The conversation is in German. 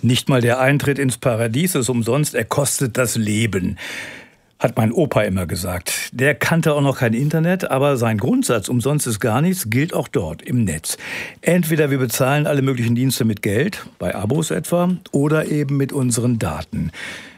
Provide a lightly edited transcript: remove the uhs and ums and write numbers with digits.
Nicht mal der Eintritt ins Paradies ist umsonst, er kostet das Leben. Hat mein Opa immer gesagt. Der kannte auch noch kein Internet, aber sein Grundsatz, umsonst ist gar nichts, gilt auch dort im Netz. Entweder wir bezahlen alle möglichen Dienste mit Geld, bei Abos etwa, oder eben mit unseren Daten.